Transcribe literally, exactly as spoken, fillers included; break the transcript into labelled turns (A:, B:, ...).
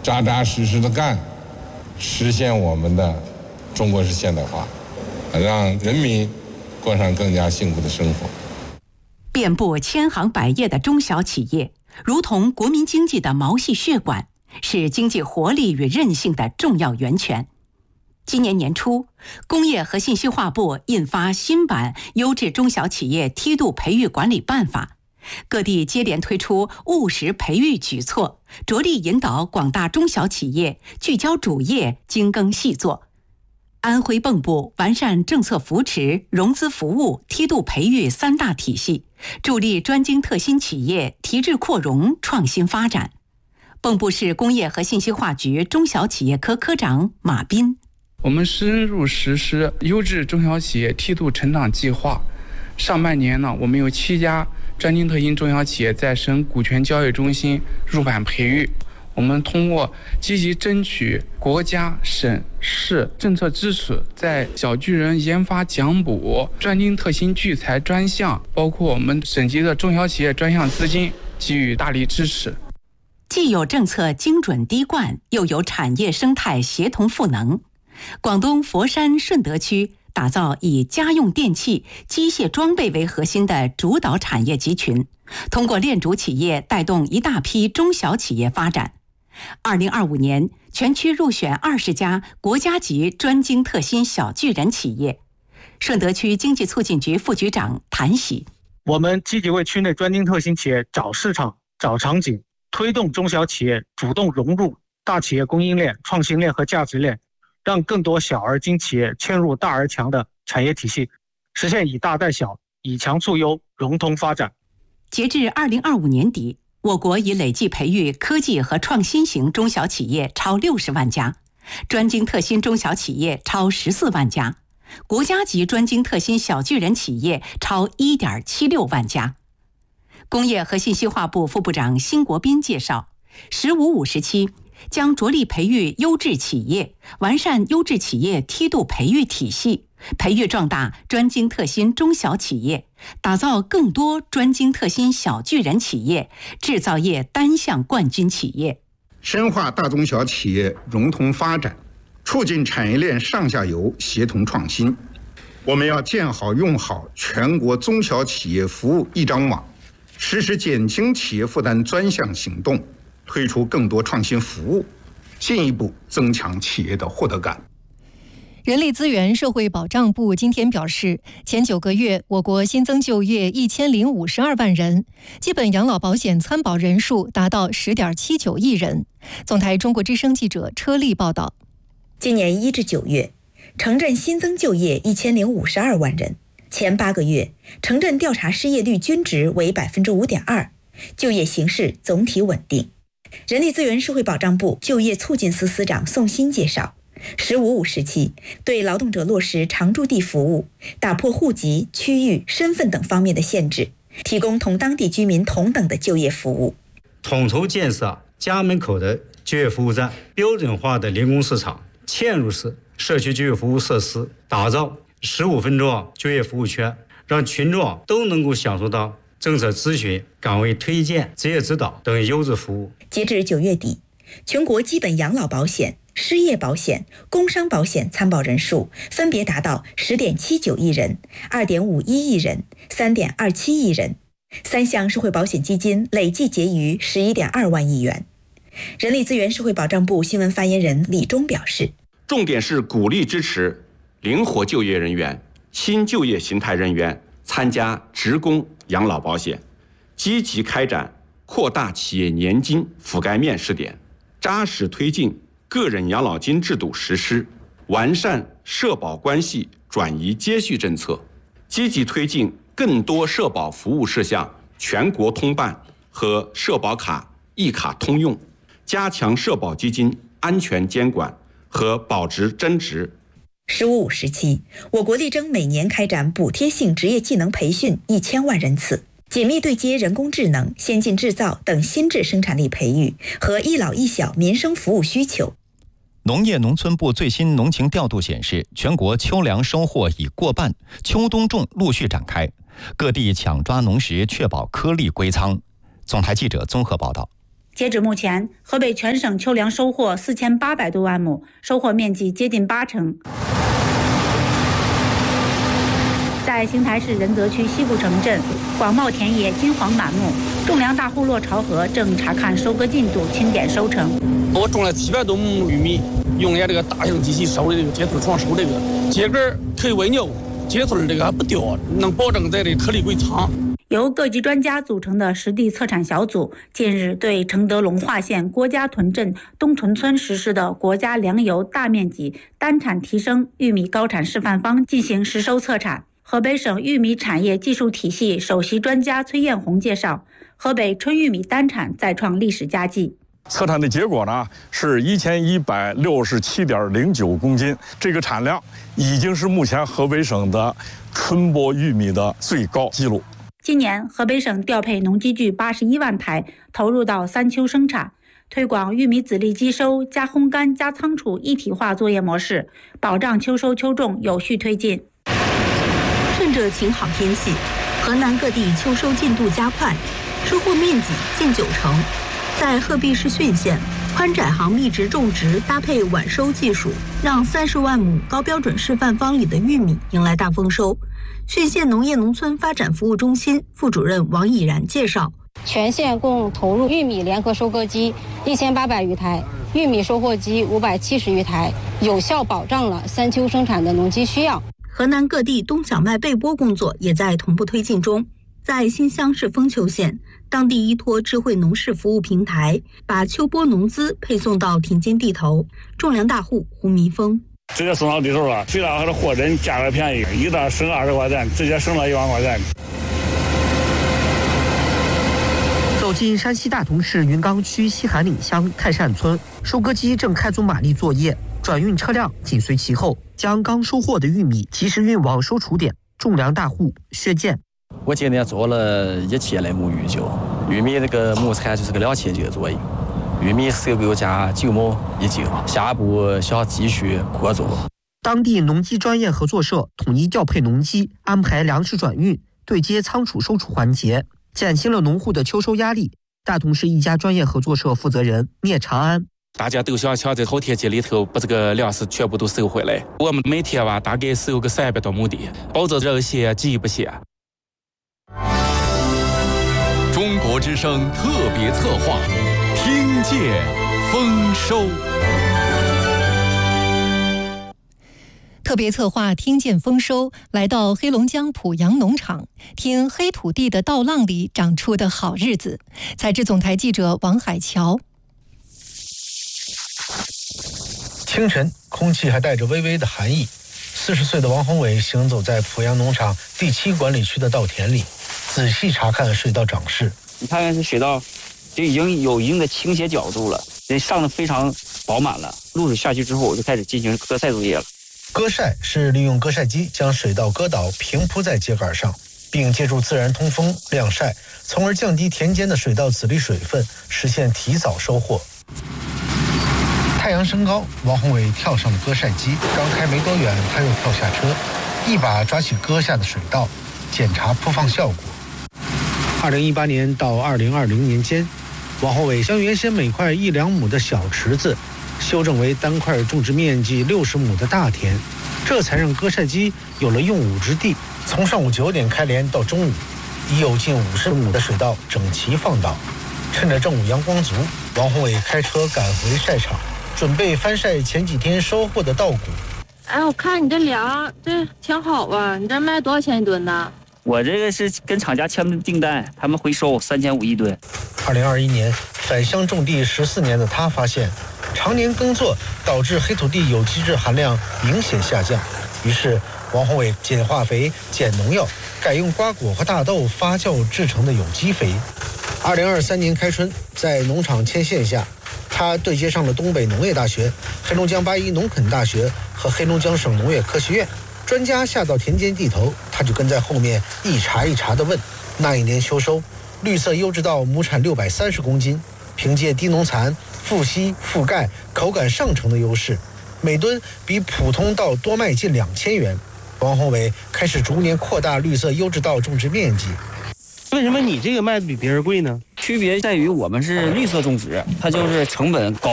A: 扎扎实实的干，实现我们的中国式现代化，让人民过上更加幸福的生活。
B: 遍布千行百业的中小企业，如同国民经济的毛细血管，是经济活力与韧性的重要源泉。今年年初，工业和信息化部印发新版《优质中小企业梯度培育管理办法》，各地接连推出务实培育举措，着力引导广大中小企业聚焦主业，精耕细作。安徽蚌埠完善政策扶持、融资服务、梯度培育三大体系，助力专精特新企业提质扩容、创新发展。蚌埠市工业和信息化局中小企业科科长马斌：
C: 我们深入实施优质中小企业梯度成长计划。上半年呢，我们有七家专精特新中小企业在省股权交易中心入版培育。我们通过积极争取国家、省市政策支持，在小巨人研发奖补、专精特新聚财专项，包括我们省级的中小企业专项资金给予大力支持。
B: 既有政策精准滴灌，又有产业生态协同赋能。广东佛山顺德区打造以家用电器、机械装备为核心的主导产业集群，通过链主企业带动一大批中小企业发展。二零二五年，全区入选二十家国家级专精特新小巨人企业。顺德区经济促进局副局长谭喜：
D: 我们积极为区内专精特新企业找市场、找场景，推动中小企业主动融入大企业供应链、创新链和价值链，让更多小而精企业嵌入大而强的产业体系，实现以大带小、以强促优、融通发展。
B: 截至二零二五年底，我国已累计培育科技和创新型中小企业超六十万家，专精特新中小企业超十四万家，国家级专精特新小巨人企业超一点七六万家。工业和信息化部副部长辛国斌介绍，十五五时期将着力培育优质企业，完善优质企业梯度培育体系，培育壮大专精特新中小企业，打造更多专精特新小巨人企业，制造业单项冠军企业。
E: 深化大中小企业融通发展，促进产业链上下游协同创新。我们要建好用好全国中小企业服务一张网，实施减轻企业负担专项行动，推出更多创新服务，进一步增强企业的获得感。
F: 人力资源社会保障部今天表示，前九个月我国新增就业一千零五十二万人，基本养老保险参保人数达到十点七九亿人。总台中国之声记者车丽报道。
G: 今年一至九月，城镇新增就业一千零五十二万人，前八个月城镇调查失业率均值为百分之五点二，就业形势总体稳定。人力资源社会保障部就业促进司司长宋鑫介绍，十五五时期对劳动者落实常住地服务，打破户籍、区域、身份等方面的限制，提供同当地居民同等的就业服务。
H: 统筹建设家门口的就业服务站、标准化的零工市场、嵌入式社区就业服务设施，打造十五分钟就业服务圈，让群众都能够享受到政策咨询、岗位推荐、职业指导等优质服务。
G: 截至九月底，全国基本养老保险、失业保险、工伤保险参保人数分别达到十点七九亿人、二点五一亿人、三点二七亿人，三项社会保险基金累计结余十一点二万亿元。人力资源社会保障部新闻发言人李忠表示，
I: 重点是鼓励支持灵活就业人员、新就业形态人员参加职工养老保险，积极开展扩大企业年金覆盖面试点，扎实推进个人养老金制度实施，完善社保关系转移接续政策，积极推进更多社保服务事项全国通办和社保卡一卡通用，加强社保基金安全监管和保值增值。
G: 十五五时期，我国力争每年开展补贴性职业技能培训一千万人次，紧密对接人工智能、先进制造等新质生产力培育和一老一小民生服务需求。
J: 农业农村部最新农情调度显示，全国秋粮收获已过半，秋冬种陆续展开，各地抢抓农时，确保颗粒归仓。总台记者综合报道。
K: 截止目前，河北全省秋粮收获四千八百多万亩，收获面积接近八成。在邢台市仁泽区西部城镇，广袤田野金黄满目，种粮大户骆朝河正查看收割进度，清点收成。
L: 我种了七百多亩玉米，用了这个大型机器收的这个秸秆床收这个秸秆可以喂牛，秸秆这个还不掉，能保证在这颗粒归仓。
K: 由各级专家组成的实地测产小组近日对承德龙化县郭家屯镇东屯村实施的国家粮油大面积单产提升玉米高产示范方进行实收测产。河北省玉米产业技术体系首席专家崔艳红介绍，河北春玉米单产再创历史佳绩。
M: 测产的结果呢是一千一百六十七点零九公斤，这个产量已经是目前河北省的春播玉米的最高纪录。
K: 今年，河北省调配农机具八十一万台，投入到三秋生产，推广玉米籽粒机收、加烘干、加仓储一体化作业模式，保障秋收秋种有序推进。
N: 趁着晴好天气，河南各地秋收进度加快，收获面积近九成。在鹤壁市浚县，宽窄行密植种植搭配晚收技术，让三十万亩高标准示范方里的玉米迎来大丰收。浚县农业农村发展服务中心副主任王以然介绍，
O: 全县共投入玉米联合收割机一千八百余台，玉米收获机五百七十余台，有效保障了三秋生产的农机需要。
N: 河南各地冬小麦备播工作也在同步推进中。在新乡市丰丘县，当地依托智慧农事服务平台，把秋播农资配送到田间地头。种粮大户胡民峰。
P: 直接送到地头了，虽然还是货真，价格便宜，一袋省二十块钱，直接省了一万块钱。
Q: 走进山西大同市云冈区西韩岭乡泰善村，收割机正开足马力作业，转运车辆紧随其后，将刚收获的玉米及时运往收储点。种粮大户薛建，
R: 我今年做了一千来亩玉酒，玉米那个亩产就是个两千斤左右。玉米收购价九亩一斤，下一步想继续扩做。
Q: 当地农机专业合作社统一调配农机，安排粮食转运、对接仓储收储环节，减轻了农户的秋收压力。大同市一家专业合作社负责人聂长安，
S: 大家都想抢在好天气里头把这个粮食全部都收回来。我们每天吧大概收个三百多亩地，保证人先急不歇。
T: 中国之声特别策划，听见丰收。
F: 特别策划听见丰收，来到黑龙江濮阳农场，听黑土地的稻浪里长出的好日子。采制总台记者王海桥。
U: 清晨，空气还带着微微的寒意。四十岁的王宏伟行走在濮阳农场第七管理区的稻田里，仔细查看水稻长势。
V: 你看看这水稻，就已经有一定的倾斜角度了，这上的非常饱满了。露水下去之后，我就开始进行割晒作业了。
U: 割晒是利用割晒机将水稻割倒，平铺在秸秆上，并借助自然通风晾晒，从而降低田间的水稻籽粒水分，实现提早收获。太阳升高，王宏伟跳上了割晒机，刚开没多远，他又跳下车，一把抓起割下的水稻，检查铺放效果。二零一八年到二零二零年间，王宏伟将原先每块一两亩的小池子修正为单块种植面积六十亩的大田，这才让割晒机有了用武之地。从上午九点开镰到中午，已有近五十亩的水稻整齐放倒。趁着正午阳光足，王宏伟开车赶回晒场，准备翻晒前几天收获的稻谷。
W: 哎，我看你这粮这挺好吧？你这卖多少钱一吨呢？
V: 我这个是跟厂家签的订单，他们回收三千五一吨。
U: 二零二一年返乡种地十四年的他发现，常年耕作导致黑土地有机质含量明显下降，于是王宏伟减化肥、减农药，改用瓜果和大豆发酵制成的有机肥。二零二三年开春，在农场牵线下，他对接上了东北农业大学、黑龙江八一农垦大学和黑龙江省农业科学院。专家下到田间地头，他就跟在后面一茬一茬地问。那一年秋收，绿色优质稻亩产六百三十公斤，凭借低农残、富硒、富钙、口感上乘的优势，每吨比普通稻多卖近两千元。王宏伟开始逐年扩大绿色优质稻种植面积。
X: 为什么你这个卖的比别人贵呢？
V: 区别在于我们是绿色种植，它就是成本高。